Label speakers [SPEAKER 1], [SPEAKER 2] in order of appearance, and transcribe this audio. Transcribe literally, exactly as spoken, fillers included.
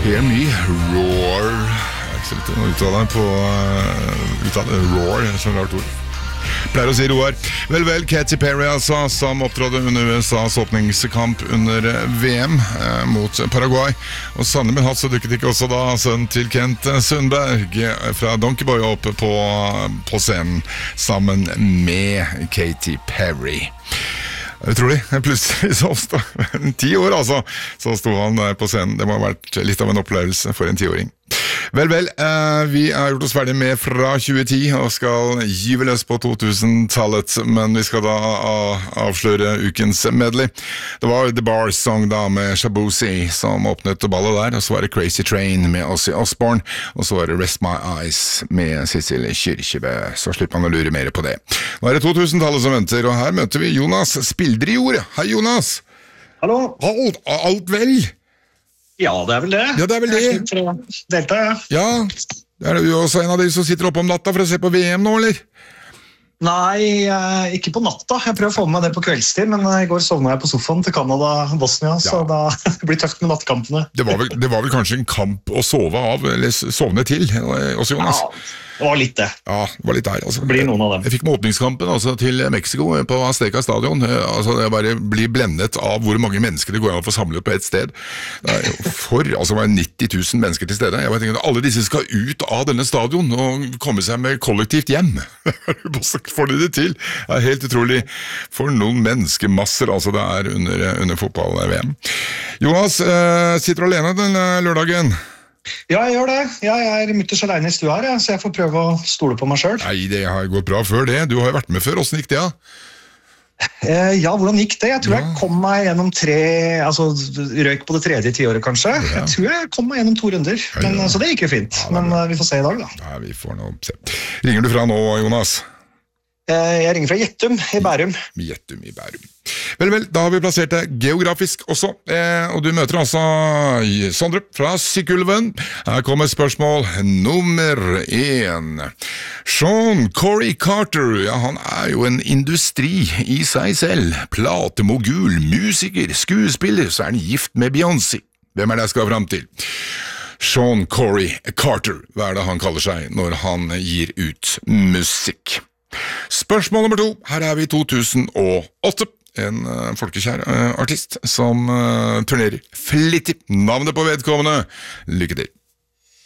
[SPEAKER 1] Hear me roar. Jeg er ikke så litt å uttale på uh, uttale roar, som rart ord. Pleier å si roar. Vel, vel, Katy Perry altså, som opptrådde under U S A's åpningskamp under V M eh, mot Paraguay. Og sannelig min hatt så dukket ikke også da sønnen til Kent Sundberg fra Donkey Boy opp på, på scenen sammen med Katy Perry. Utrolig, plutselig så stod ti år altså, så stod han der på scenen. Det må ha vært litt av en opplevelse for en tiåring. Vel, vel, eh, vi har gjort oss ferdig med fra tjue ti og skal gyve løs på totusen-tallet, men vi skal da uh, avsløre ukens medley. Det var The Bar Song da med Shabuzi som åpnet ballet der, og så var det Crazy Train med Ozzy Osbourne, og så var det Rest My Eyes med Sissel Kyrkjebø, så slipper man å lure mer på det. Nå er det totusen-tallet som venter, og her møter vi Jonas Spildrejord. Hei Jonas!
[SPEAKER 2] Hallo!
[SPEAKER 1] Alt, alt vel?
[SPEAKER 2] Ja, det er vel det.
[SPEAKER 1] Ja, det er vel det.
[SPEAKER 2] Jeg er for å delta, ja.
[SPEAKER 1] Ja, er du også en av de som sitter oppe om natta for å se på V M nå, eller?
[SPEAKER 2] Nei, eh, ikke på natta. Jeg prøver å få med meg det på kveldstid, men i går sovnet jeg på sofaen til Canada-Bosnia, så
[SPEAKER 1] Ja.
[SPEAKER 2] da det blir tøft med nattkampene.
[SPEAKER 1] Det var, vel, det var vel kanskje en kamp å sove av, eller sovne til, også Jonas?
[SPEAKER 2] Ja, det var litt det.
[SPEAKER 1] Ja, det var litt der, altså.
[SPEAKER 2] Det blir noen av dem.
[SPEAKER 1] Jeg fikk med åpningskampen altså, til Mexico på Azteca stadion. Altså, jeg bare blir blendet av hvor mange mennesker det går an å få samlet på et sted. Det er jo for, altså, det var nitti tusen mennesker til stede. Jeg bare tenker, alle disse skal ut av denne stadion og komme seg med kollektivt hjem. Får de det til? Det er helt utrolig. For noen menneskemasser, altså, det er under, under fotball-V M. Jonas, uh, sitter du alene den lørdagen?
[SPEAKER 2] Ja, jeg gjør det. Ja, jeg er mutters alene i stua her, ja, så jeg får prøve å stole på meg selv.
[SPEAKER 1] Nei, det har gått bra før det. Du har jo vært med før. Hvordan gikk det, ja?
[SPEAKER 2] Eh, ja, hvordan gikk det? Jeg tror
[SPEAKER 1] Ja.
[SPEAKER 2] jeg kom meg gjennom tre, altså røyk på det tredje tiåret kanskje.
[SPEAKER 1] Ja.
[SPEAKER 2] Jeg tror jeg kom meg gjennom to runder, men,
[SPEAKER 1] Ja.
[SPEAKER 2] så det gikk jo fint.
[SPEAKER 1] Ja, det er
[SPEAKER 2] Men
[SPEAKER 1] bra.
[SPEAKER 2] eh, vi får se i dag da.
[SPEAKER 1] Nei, vi får nå se. Ringer du fra nå, Jonas?
[SPEAKER 2] Eh, jeg ringer fra Gjettum i Bærum.
[SPEAKER 1] Gjettum i Bærum. Vel, vel, da har vi plassert deg geografisk også, eh, og du møter altså Sondre fra Sykkylven. Her kommer spørsmål nummer én. Sean Corey Carter, ja, han er jo en industri i seg selv. Platemogul, musiker, skuespiller, så er han gift med Beyoncé. Hvem er det jeg skal frem til? Sean Corey Carter, hva er det han kaller seg når han gir ut musikk? Spørsmål nummer to, her er vi i to tusen og åtte. En uh, folkekjær uh, artist som uh, turnerer flittig. Navnet på vedkommende. Lykke til.